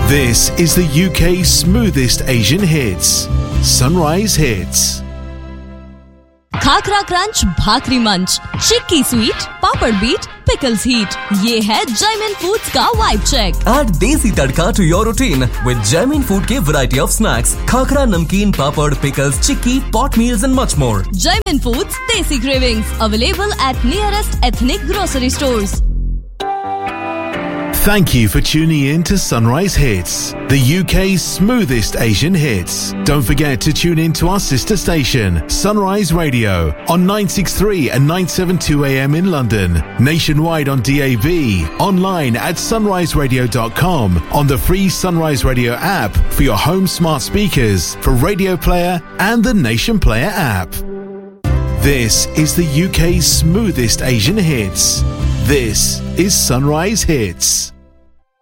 This is the UK's smoothest Asian hits. Sunrise Hits. Khakhra crunch, भाकरी मंच, चिक्की sweet, पापड़ beat, pickles heat. ये है Jaymin foods का vibe check. Add देसी तड़का to your routine with Jaimin Food के variety of snacks, khakhra, नमकीन, पापड़, pickles, chikki, pot meals and much more. Jaimin Foods Desi Cravings, available at nearest ethnic grocery stores. Thank you for tuning in to Sunrise Hits, the UK's smoothest Asian hits. Don't forget to tune in to our sister station, Sunrise Radio, on 963 and 972 AM in London, nationwide on DAB, online at sunriseradio.com, on the free Sunrise Radio app for your home smart speakers, for Radio Player and the Nation Player app. This is the UK's smoothest Asian hits. This is Sunrise Hits.